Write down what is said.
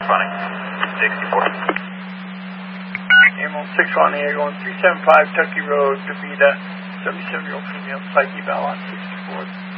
Running 64. Animal 6 on the air going 375 Tucky Road, Davita, 77-year-old female, psyche eval on 64.